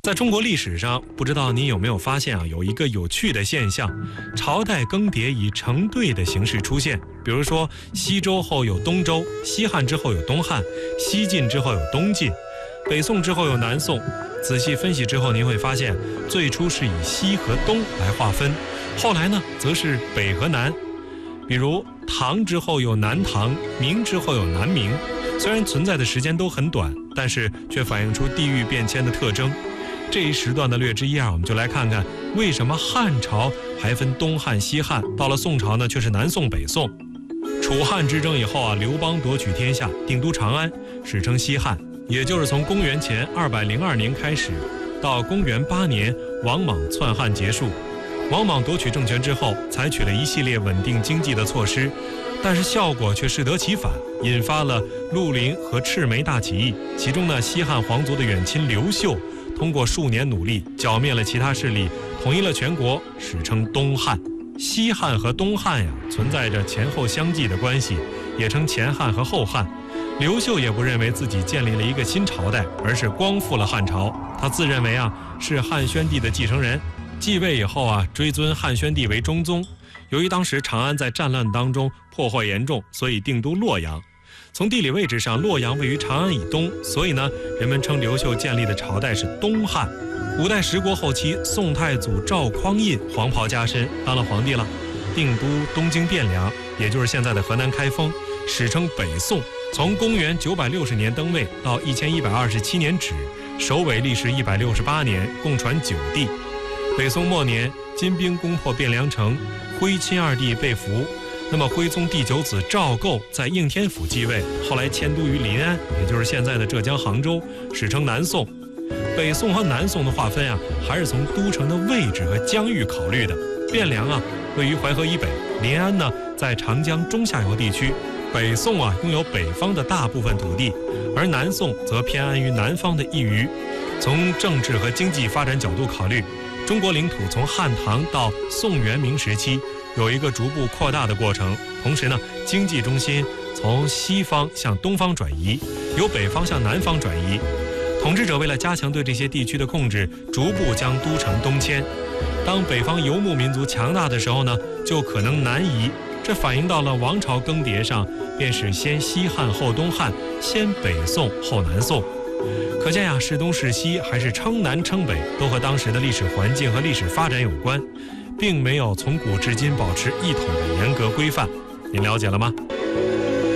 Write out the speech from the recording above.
在中国历史上，不知道你有没有发现有一个有趣的现象，朝代更迭以成对的形式出现。比如说，西周后有东周，西汉之后有东汉，西晋之后有东晋，北宋之后有南宋。仔细分析之后，您会发现，最初是以西和东来划分，后来呢，则是北和南。比如唐之后有南唐，明之后有南明，虽然存在的时间都很短，但是却反映出地域变迁的特征。这一时段的略知一二，我们就来看看为什么汉朝还分东汉西汉，到了宋朝呢却是南宋北宋。楚汉之争以后刘邦夺取天下，定都长安，史称西汉，也就是从公元前202年开始，到公元8年王莽篡汉结束。王莽夺取政权之后，采取了一系列稳定经济的措施，但是效果却适得其反，引发了绿林和赤眉大起义。其中呢，西汉皇族的远亲刘秀通过数年努力，剿灭了其他势力，统一了全国，史称东汉。西汉和东汉存在着前后相继的关系，也称前汉和后汉。刘秀也不认为自己建立了一个新朝代，而是光复了汉朝。他自认为是汉宣帝的继承人，继位以后追尊汉宣帝为中宗。由于当时长安在战乱当中破坏严重，所以定都洛阳。从地理位置上，洛阳位于长安以东，所以呢，人们称刘秀建立的朝代是东汉。五代十国后期，宋太祖赵匡胤黄袍加身，当了皇帝了，定都东京汴梁，也就是现在的河南开封，史称北宋。从公元960年登位到1127年止，首尾历时168年，共传9帝。北宋末年，金兵攻破汴梁城，徽钦二帝被俘。那么徽宗第9子赵构在应天府继位，后来迁都于临安，也就是现在的浙江杭州，史称南宋。北宋和南宋的划分还是从都城的位置和疆域考虑的。汴梁位于淮河以北，临安呢在长江中下游地区。北宋拥有北方的大部分土地，而南宋则偏安于南方的一隅。从政治和经济发展角度考虑，中国领土从汉唐到宋元明时期有一个逐步扩大的过程，同时呢，经济中心从西方向东方转移，由北方向南方转移。统治者为了加强对这些地区的控制，逐步将都城东迁。当北方游牧民族强大的时候呢，就可能南移。这反映到了王朝更迭上，便是先西汉后东汉，先北宋后南宋。可见是东是西还是称南称北，都和当时的历史环境和历史发展有关，并没有从古至今保持一统的严格规范。您了解了吗？